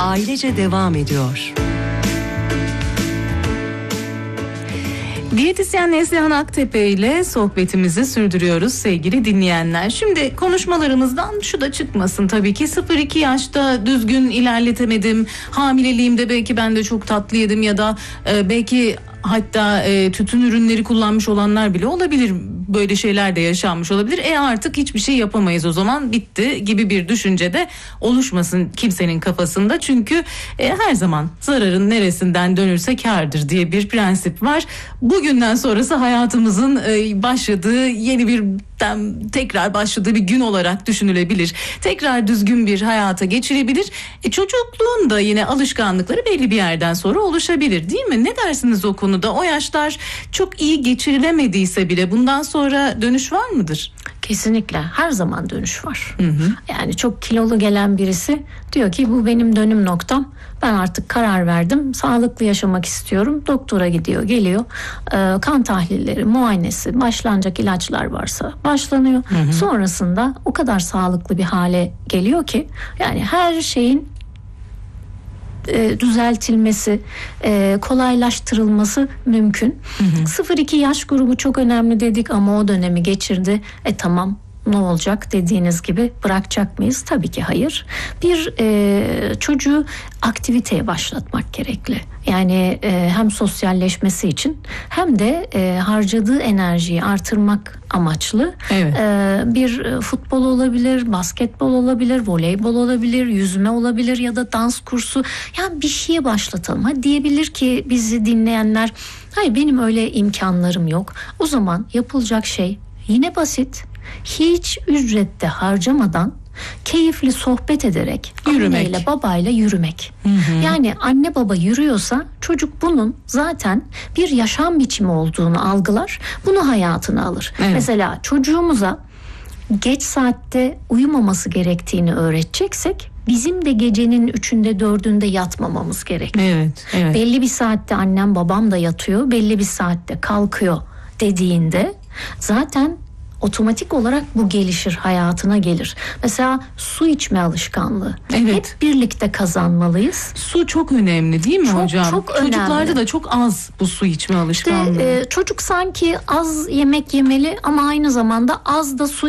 ailece devam ediyor. Diyetisyen Neslihan Aktepe ile sohbetimizi sürdürüyoruz sevgili dinleyenler. Şimdi konuşmalarımızdan şu da çıkmasın tabii ki, 0-2 yaşta düzgün ilerletemedim, hamileliğimde belki ben de çok tatlı yedim ya da belki hatta tütün ürünleri kullanmış olanlar bile olabilir. Böyle şeyler de yaşanmış olabilir. Artık hiçbir şey yapamayız, o zaman bitti gibi bir düşünce de oluşmasın kimsenin kafasında. Çünkü her zaman zararın neresinden dönülse kârdır diye bir prensip var. Bugünden sonrası hayatımızın başladığı yeni bir tekrar başladığı bir gün olarak düşünülebilir. Tekrar düzgün bir hayata geçirebilir. Çocukluğun da yine alışkanlıkları belli bir yerden sonra oluşabilir, değil mi? Ne dersiniz o konuda? O yaşlar çok iyi geçirilemediyse bile bundan sonra dönüş var mıdır? Kesinlikle her zaman dönüş var. Yani çok kilolu gelen birisi diyor ki bu benim dönüm noktam. Ben artık karar verdim. Sağlıklı yaşamak istiyorum. Doktora gidiyor, geliyor. Kan tahlilleri, muayenesi, başlanacak ilaçlar varsa başlanıyor. Sonrasında o kadar sağlıklı bir hale geliyor ki yani her şeyin düzeltilmesi, kolaylaştırılması mümkün. 0-2 yaş grubu çok önemli dedik ama o dönemi geçirdi. Tamam, ne olacak dediğiniz gibi bırakacak mıyız? Tabii ki hayır. Bir çocuğu aktiviteye başlatmak gerekli. Yani hem sosyalleşmesi için hem de harcadığı enerjiyi artırmak amaçlı. Evet. Bir futbol olabilir, basketbol olabilir, voleybol olabilir, yüzme olabilir ya da dans kursu. Yani bir şeye başlatalım. Ha, diyebilir ki bizi dinleyenler, hayır benim öyle imkanlarım yok. O zaman yapılacak şey yine basit. Hiç ücrette harcamadan keyifli sohbet ederek anneyle babayla yürümek. Yani anne baba yürüyorsa çocuk bunun zaten bir yaşam biçimi olduğunu algılar, bunu hayatına alır. Evet. Mesela çocuğumuza geç saatte uyumaması gerektiğini öğreteceksek bizim de gecenin 3'ünde 4'ünde yatmamamız gerek. Evet. Belli bir saatte annem babam da yatıyor, belli bir saatte kalkıyor dediğinde zaten otomatik olarak bu gelişir, hayatına gelir. Mesela su içme alışkanlığı. Evet. Hep birlikte kazanmalıyız. Su çok önemli değil mi hocam? Çok önemli. Çocuklarda da çok az bu su içme alışkanlığı. Çocuk sanki az yemek yemeli ama aynı zamanda az da su